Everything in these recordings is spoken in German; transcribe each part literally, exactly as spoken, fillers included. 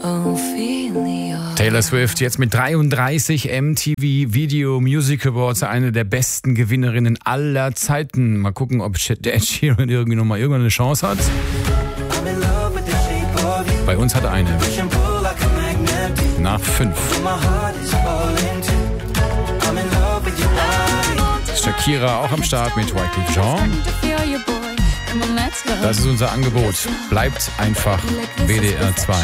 Taylor Swift jetzt mit dreiunddreißig M T V Video Music Awards, eine der besten Gewinnerinnen aller Zeiten. Mal gucken, ob der Ed Sheeran irgendwie nochmal irgendwann eine Chance hat. Bei uns hat er eine. Nach fünf. Shakira auch am Start mit Wyclef Jean. Das ist unser Angebot. Bleibt einfach W D R zwei.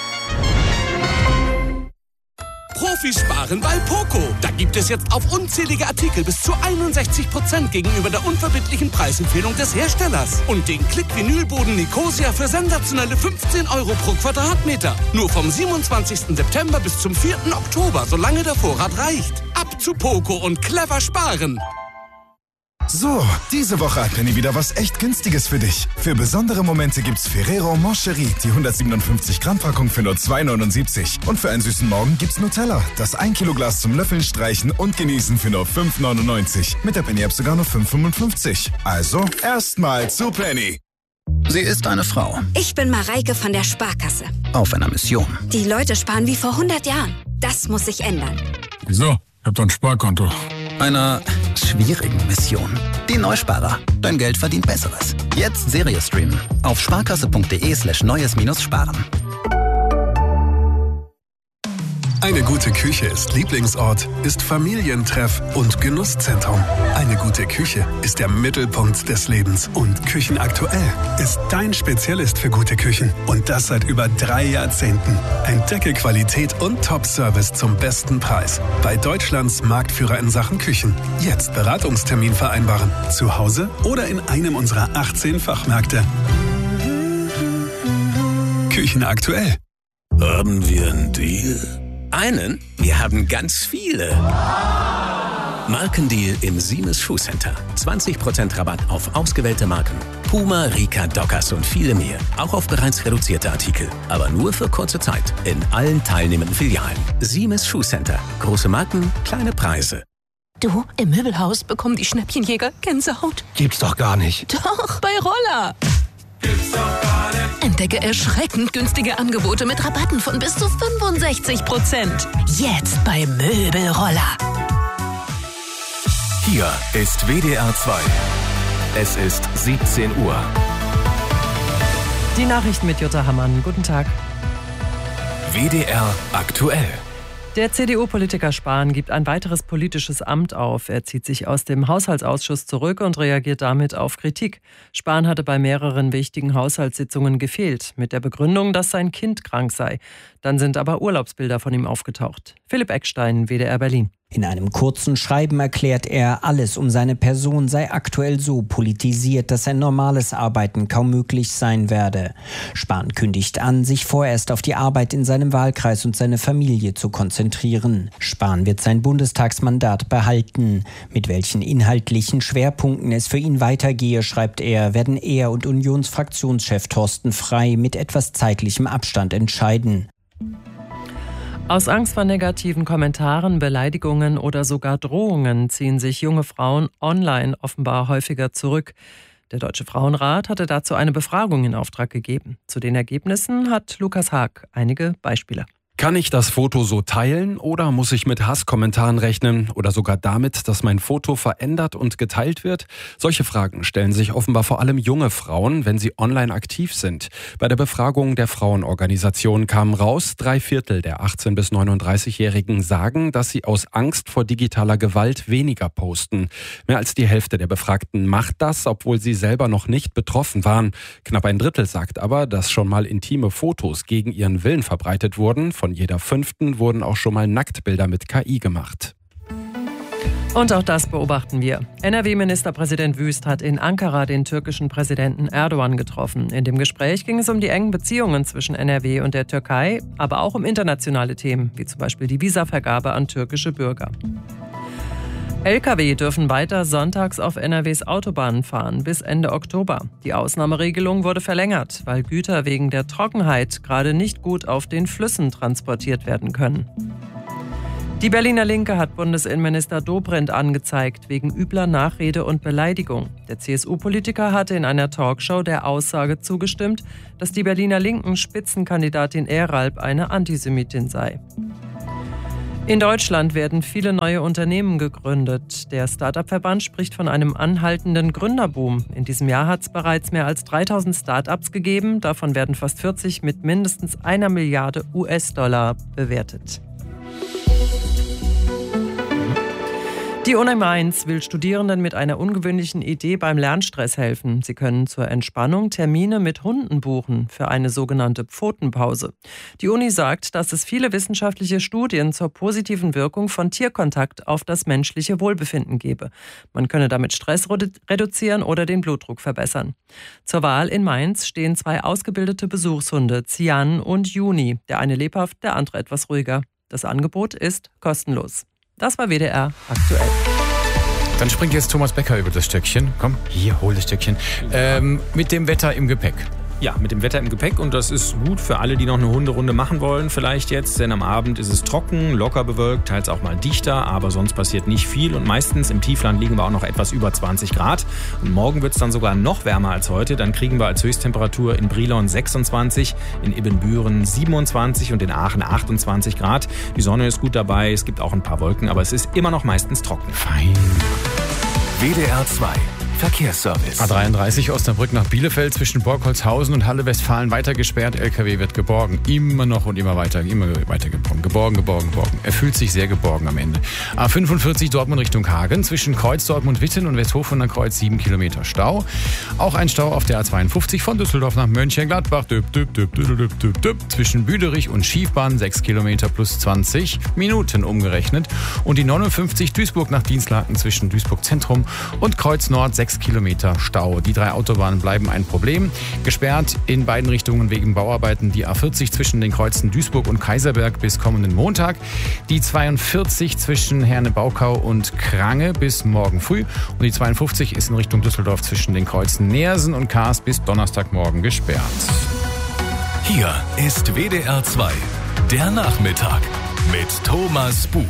Profisparen bei Poco. Da gibt es jetzt auf unzählige Artikel bis zu einundsechzig Prozent gegenüber der unverbindlichen Preisempfehlung des Herstellers. Und den Klick-Vinylboden Nicosia für sensationelle fünfzehn Euro pro Quadratmeter. Nur vom siebenundzwanzigsten September bis zum vierten Oktober, solange der Vorrat reicht. Ab zu Poco und clever sparen. So, diese Woche hat Penny wieder was echt Günstiges für dich. Für besondere Momente gibt's Ferrero Moncherie, die hundertsiebenundfünfzig Gramm Packung für nur zwei neunundsiebzig. Und für einen süßen Morgen gibt's Nutella, das ein Kilo Glas zum Löffeln, Streichen und Genießen für nur fünf neunundneunzig. Mit der Penny-App sogar nur fünf fünfundfünfzig. Also, erstmal zu Penny. Sie ist eine Frau. Ich bin Mareike von der Sparkasse. Auf einer Mission. Die Leute sparen wie vor hundert Jahren. Das muss sich ändern. Wieso? Ich hab doch ein Sparkonto. Einer schwierigen Mission. Die Neusparer. Dein Geld verdient Besseres. Jetzt Serie streamen. Auf sparkasse.de slash neues minus sparen. Eine gute Küche ist Lieblingsort, ist Familientreff und Genusszentrum. Eine gute Küche ist der Mittelpunkt des Lebens. Und Küchenaktuell ist dein Spezialist für gute Küchen. Und das seit über drei Jahrzehnten. Entdecke Qualität und Top-Service zum besten Preis. Bei Deutschlands Marktführer in Sachen Küchen. Jetzt Beratungstermin vereinbaren. Zu Hause oder in einem unserer achtzehn Fachmärkte. Küchenaktuell. Haben wir einen Deal? Einen? Wir haben ganz viele. Markendeal im Siemens Schuhcenter. zwanzig Prozent Rabatt auf ausgewählte Marken. Puma, Rika, Dockers und viele mehr. Auch auf bereits reduzierte Artikel. Aber nur für kurze Zeit. In allen teilnehmenden Filialen. Siemens Schuhcenter. Große Marken, kleine Preise. Du, im Möbelhaus bekommen die Schnäppchenjäger Gänsehaut. Gibt's doch gar nicht. Doch, bei Roller. Gibt's doch gar nicht. Entdecke erschreckend günstige Angebote mit Rabatten von bis zu fünfundsechzig Prozent. Jetzt bei Möbelroller. Hier ist W D R zwei. Es ist siebzehn Uhr. Die Nachrichten mit Jutta Hammann. Guten Tag. W D R aktuell. Der C D U-Politiker Spahn gibt ein weiteres politisches Amt auf. Er zieht sich aus dem Haushaltsausschuss zurück und reagiert damit auf Kritik. Spahn hatte bei mehreren wichtigen Haushaltssitzungen gefehlt, mit der Begründung, dass sein Kind krank sei. Dann sind aber Urlaubsbilder von ihm aufgetaucht. Philipp Eckstein, W D R Berlin. In einem kurzen Schreiben erklärt er, alles um seine Person sei aktuell so politisiert, dass ein normales Arbeiten kaum möglich sein werde. Spahn kündigt an, sich vorerst auf die Arbeit in seinem Wahlkreis und seine Familie zu konzentrieren. Spahn wird sein Bundestagsmandat behalten. Mit welchen inhaltlichen Schwerpunkten es für ihn weitergehe, schreibt er, werden er und Unionsfraktionschef Thorsten Frey mit etwas zeitlichem Abstand entscheiden. Aus Angst vor negativen Kommentaren, Beleidigungen oder sogar Drohungen ziehen sich junge Frauen online offenbar häufiger zurück. Der Deutsche Frauenrat hatte dazu eine Befragung in Auftrag gegeben. Zu den Ergebnissen hat Lukas Haag einige Beispiele. Kann ich das Foto so teilen oder muss ich mit Hasskommentaren rechnen oder sogar damit, dass mein Foto verändert und geteilt wird? Solche Fragen stellen sich offenbar vor allem junge Frauen, wenn sie online aktiv sind. Bei der Befragung der Frauenorganisation kam raus, drei Viertel der achtzehn- bis neununddreißigjährigen sagen, dass sie aus Angst vor digitaler Gewalt weniger posten. Mehr als die Hälfte der Befragten macht das, obwohl sie selber noch nicht betroffen waren. Knapp ein Drittel sagt aber, dass schon mal intime Fotos gegen ihren Willen verbreitet wurden. Von jeder fünften wurden auch schon mal Nacktbilder mit K I gemacht. Und auch das beobachten wir. N R W-Ministerpräsident Wüst hat in Ankara den türkischen Präsidenten Erdogan getroffen. In dem Gespräch ging es um die engen Beziehungen zwischen N R W und der Türkei, aber auch um internationale Themen, wie zum Beispiel die Visavergabe an türkische Bürger. L K W dürfen weiter sonntags auf N R Ws Autobahnen fahren bis Ende Oktober. Die Ausnahmeregelung wurde verlängert, weil Güter wegen der Trockenheit gerade nicht gut auf den Flüssen transportiert werden können. Die Berliner Linke hat Bundesinnenminister Dobrindt angezeigt wegen übler Nachrede und Beleidigung. Der C S U-Politiker hatte in einer Talkshow der Aussage zugestimmt, dass die Berliner Linken Spitzenkandidatin Eralp eine Antisemitin sei. In Deutschland werden viele neue Unternehmen gegründet. Der Start-up-Verband spricht von einem anhaltenden Gründerboom. In diesem Jahr hat es bereits mehr als dreitausend Start-ups gegeben. Davon werden fast vierzig mit mindestens einer Milliarde U S-Dollar bewertet. Die Uni Mainz will Studierenden mit einer ungewöhnlichen Idee beim Lernstress helfen. Sie können zur Entspannung Termine mit Hunden buchen für eine sogenannte Pfotenpause. Die Uni sagt, dass es viele wissenschaftliche Studien zur positiven Wirkung von Tierkontakt auf das menschliche Wohlbefinden gebe. Man könne damit Stress reduzieren oder den Blutdruck verbessern. Zur Wahl in Mainz stehen zwei ausgebildete Besuchshunde, Cian und Juni. Der eine lebhaft, der andere etwas ruhiger. Das Angebot ist kostenlos. Das war W D R aktuell. Dann springt jetzt Thomas Becker über das Stöckchen. Komm, hier, hol das Stöckchen. Ähm, mit dem Wetter im Gepäck. Ja, mit dem Wetter im Gepäck und das ist gut für alle, die noch eine Hunderunde machen wollen vielleicht jetzt, denn am Abend ist es trocken, locker bewölkt, teils auch mal dichter, aber sonst passiert nicht viel und meistens im Tiefland liegen wir auch noch etwas über zwanzig Grad und morgen wird es dann sogar noch wärmer als heute, dann kriegen wir als Höchsttemperatur in Brilon sechsundzwanzig, in Ibbenbüren siebenundzwanzig und in Aachen achtundzwanzig Grad. Die Sonne ist gut dabei, es gibt auch ein paar Wolken, aber es ist immer noch meistens trocken. Fein. W D R zwei Verkehrsservice. A dreiunddreißig Osnabrück nach Bielefeld zwischen Borgholzhausen und Halle Westfalen weiter gesperrt. L K W wird geborgen. Immer noch und immer weiter, immer weiter geborgen. Geborgen, geborgen, geborgen. Er fühlt sich sehr geborgen am Ende. A fünfundvierzig Dortmund Richtung Hagen zwischen Kreuz Dortmund-Witten und Westhofener Kreuz sieben Kilometer Stau. Auch ein Stau auf der A zweiundfünfzig von Düsseldorf nach Mönchengladbach. Düpp, düpp, düpp, düpp, düpp, düpp, zwischen Büderich und Schiefbahn sechs Kilometer plus zwanzig Minuten umgerechnet. Und die neunundfünfzig Duisburg nach Dienstlaken zwischen Duisburg Zentrum und Kreuz Nord sechs Kilometer Stau. Die drei Autobahnen bleiben ein Problem. Gesperrt in beiden Richtungen wegen Bauarbeiten die A vierzig zwischen den Kreuzen Duisburg und Kaiserberg bis kommenden Montag. Die zweiundvierzig zwischen Herne-Baukau und Krange bis morgen früh. Und die zweiundfünfzig ist in Richtung Düsseldorf zwischen den Kreuzen Neersen und Kaas bis Donnerstagmorgen gesperrt. Hier ist W D R zwei, der Nachmittag mit Thomas Bug.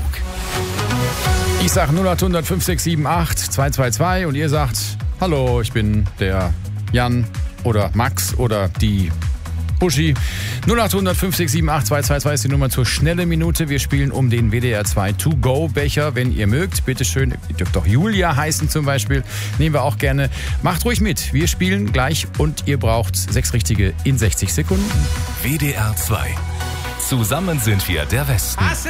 Ich sage null acht hundert fünf sechs sieben acht zwei zwei zwei und ihr sagt, hallo, ich bin der Jan oder Max oder die Uschi. null acht hundert fünf sechs sieben acht zwei zwei zwei ist die Nummer zur schnellen Minute. Wir spielen um den W D R zwei To-Go-Becher, wenn ihr mögt. Bitte schön, ihr dürft doch Julia heißen zum Beispiel. Nehmen wir auch gerne. Macht ruhig mit. Wir spielen gleich und ihr braucht sechs Richtige in sechzig Sekunden. W D R zwei. Zusammen sind wir der Westen.